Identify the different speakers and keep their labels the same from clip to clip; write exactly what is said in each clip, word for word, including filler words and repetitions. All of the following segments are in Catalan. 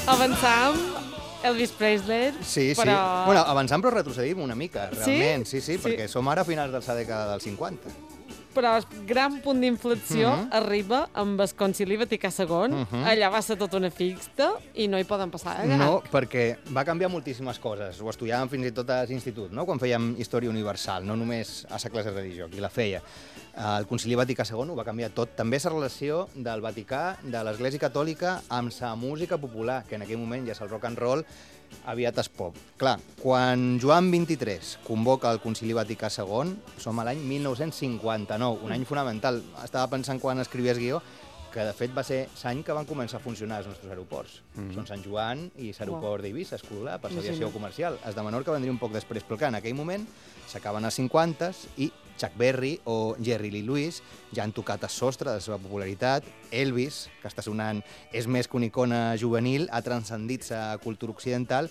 Speaker 1: Avançam, Elvis Presley,
Speaker 2: Sí, sí.
Speaker 1: però...
Speaker 2: Bueno, avançant però retrocedim una mica, realment. Sí, sí,
Speaker 1: Sí?
Speaker 2: perquè som ara a finals de la dècada dels cinquanta.
Speaker 1: Però el gran punt d'inflexió
Speaker 2: Mhm.
Speaker 1: arriba amb el Concili Vaticà segon.
Speaker 2: Mhm.
Speaker 1: Allà va ser tota una fixta i no hi poden passar de
Speaker 2: No,
Speaker 1: llarg.
Speaker 2: perquè va canviar moltíssimes coses. Ho estudiàvem fins i tot a l'institut, no? Quan fèiem història universal, no només a la classe de religió, qui la feia. El Concili Vaticà segon ho va canviar tot. També la relació del Vaticà, de l'Església Catòlica, amb la música popular, que en aquell moment ja és el rock and roll, aviat es pop. Clar, quan Joan vint-i-tres convoca el Concili Vaticà segon, som a l'any mil nou-cents cinquanta-nou, un any fonamental. Estava pensant quan escrivies guió que de fet va ser l'any que van començar a funcionar els nostres aeroports. Mm -hmm. Són Sant Joan i l'aeroport d'Eivissa, Escolà, per l'aviació comercial. Els de Menorca vendria un poc després, però clar, en aquell moment s'acaben els cinquantes i Chuck Berry o Jerry Lee Lewis ja han tocat el sostre de la seva popularitat. Elvis, que està sonant, és més que una icona juvenil, ha transcendit la cultura occidental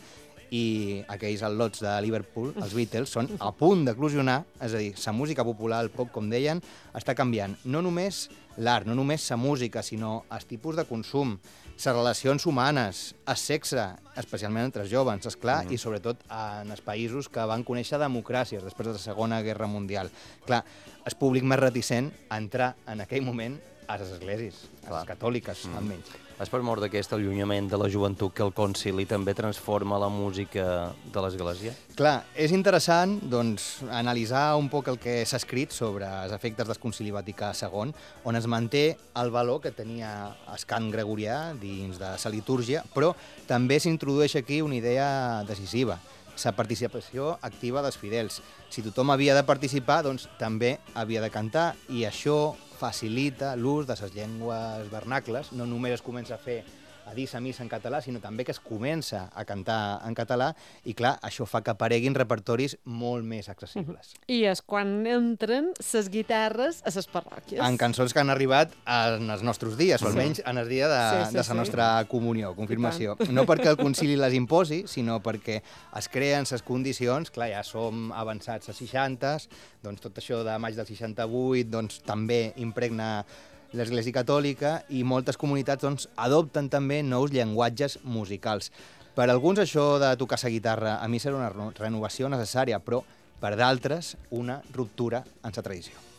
Speaker 2: i aquells al·lots de Liverpool, els Beatles, són a punt d'eclosionar, és a dir, la música popular, el pop, com deien, està canviant. No només l'art, no només la música, sinó els tipus de consum, les relacions humanes, el sexe, especialment entre els joves, esclar, mm. i sobretot en els països que van conèixer democràcies després de la Segona Guerra Mundial. Clar, el públic més reticent a entrar en aquell moment a les esglésies, a les catòliques, mm. almenys.
Speaker 3: És per mort d'aquest allunyament de la joventut que el concili també transforma la música de l'Església?
Speaker 2: Clar, és interessant doncs, analitzar un poc el que s'ha escrit sobre els efectes del Concili Vaticà segon, on es manté el valor que tenia el cant gregorià dins de la litúrgia, però també s'introdueix aquí una idea decisiva, la participació activa dels fidels. Si tothom havia de participar, doncs també havia de cantar, i això facilita l'ús de les llengües vernacles. No només es comença a fer a dir la missa en català, sinó també que es comença a cantar en català, i clar, això fa que apareguin repertoris molt més accessibles.
Speaker 1: I és quan entren les guitarres a les parròquies.
Speaker 2: En cançons que han arribat en els nostres dies, o almenys en el dia de,
Speaker 1: Sí, sí,
Speaker 2: de la
Speaker 1: sí.
Speaker 2: nostra comunió, confirmació. No perquè el concili les imposi, sinó perquè es creen les condicions. Clar, ja som avançats a seixantes, doncs tot això de maig del seixanta-vuit doncs, també impregna l'Església Catòlica, i moltes comunitats doncs, adopten també nous llenguatges musicals. Per alguns això de tocar la guitarra a mi serà una renovació necessària, però per d'altres una ruptura en la tradició.